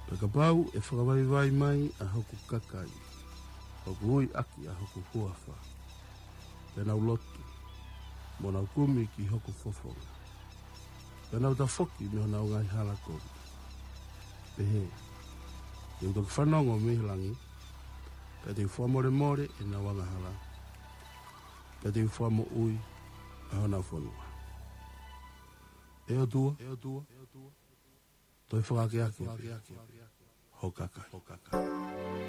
Pekapau e whakawai mai a hoku kakai. Hoku hui aki a hoku huawha. Penau lotu. Monau kumi ki hoku fofonga. Penau ta foki me honau ngai hala komi. Pehe. Yung toki whanongo mihilangi. Peti ufua more more e na wanga hala. Peti ufua mo ui a hona whanua. Eo tua. Toi whakake ake. Hokakai.